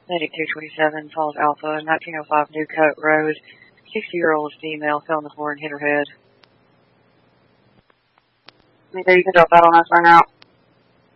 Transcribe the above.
Medic 227, Falls Alpha, 1905 Newcoat Road. 60-year-old female fell on the floor and hit her head. Okay, you can drop that on us right now.